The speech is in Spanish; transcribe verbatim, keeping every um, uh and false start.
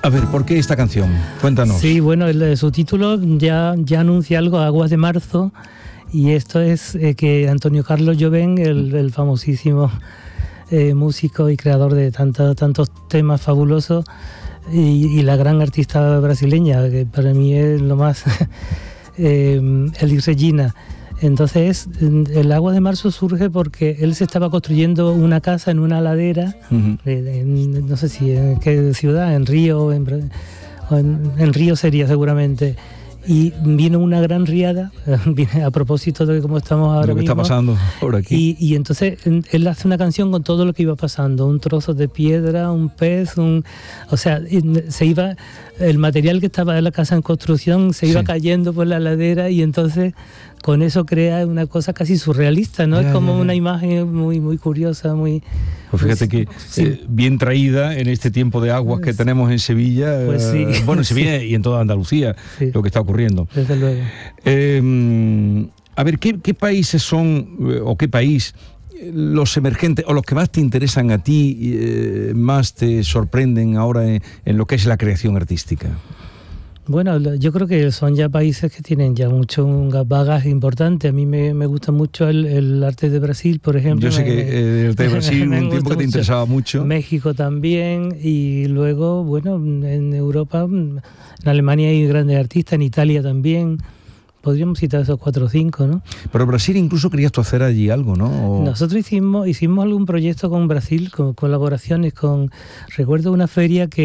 A ver, ¿por qué esta canción? Cuéntanos. Sí, bueno, el, su título ya, ya anuncia algo, Aguas de Marzo, y esto es eh, que Antonio Carlos Jobim, el, el famosísimo eh, músico y creador de tantos, tantos temas fabulosos, y, y la gran artista brasileña, que para mí es lo más, eh, Elis Regina. Entonces, el Agua de Marzo surge porque él se estaba construyendo una casa en una ladera, uh-huh. de, en, no sé si en qué ciudad, en Río, en, en, en Río sería seguramente, y vino una gran riada, a propósito de cómo estamos ahora lo que mismo. Está pasando por aquí. Y, y entonces él hace una canción con todo lo que iba pasando, un trozo de piedra, un pez, un, o sea, se iba, el material que estaba en la casa en construcción se iba sí. cayendo por la ladera, y entonces con eso crea una cosa casi surrealista, ¿no? Ya, es como ya, ya. una imagen muy, muy curiosa, muy... Pues fíjate que sí. eh, bien traída en este tiempo de aguas que tenemos en Sevilla, pues sí. eh, bueno, en Sevilla sí. y en toda Andalucía, sí. lo que está ocurriendo. Desde luego. Eh, a ver, ¿qué, qué países son, o qué país, los emergentes, o los que más te interesan a ti, eh, más te sorprenden ahora en, en lo que es la creación artística? Bueno, yo creo que son ya países que tienen ya mucho un bagaje importante. A mí me, me gusta mucho el, el arte de Brasil, por ejemplo. Yo sé me, que eh, el arte de Brasil un tiempo que te interesaba mucho. México también, y luego, bueno, en Europa, en Alemania hay grandes artistas, en Italia también. Podríamos citar esos cuatro o cinco, ¿no? Pero Brasil incluso querías tú hacer allí algo, ¿no? O... Nosotros hicimos, hicimos algún proyecto con Brasil, con colaboraciones con... Recuerdo una feria que